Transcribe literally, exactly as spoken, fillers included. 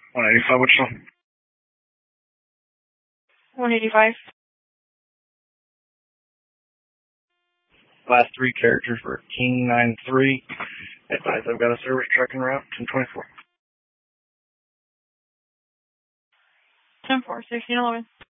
one eighty-five, which one? one eighty-five. Last three characters were King nine three. Advise I've got a service truck en route, ten twenty-four. ten four, sixteen eleven.